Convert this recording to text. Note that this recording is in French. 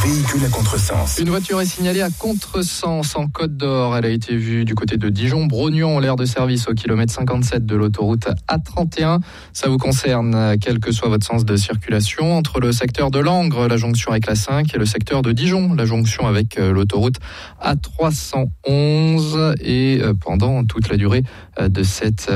véhicule à contresens. Une voiture est signalée à contresens en Côte d'Or. Elle a été vue du côté de Dijon-Brognon, l'aire de service au kilomètre 57 de l'autoroute A31. Ça vous concerne, quel que soit votre sens de circulation, entre le secteur de Langres, la jonction avec la 5, et le secteur de Dijon, la jonction avec l'autoroute A311. Et pendant toute la durée de cette